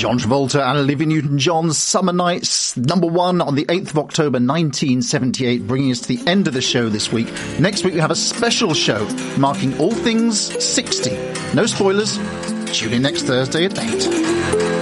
John Travolta and Olivia Newton-John's Summer Nights, number 1 on the 8th of October 1978, bringing us to the end of the show this week. Next week we have a special show marking all things 60. No spoilers. Tune in next Thursday at 8.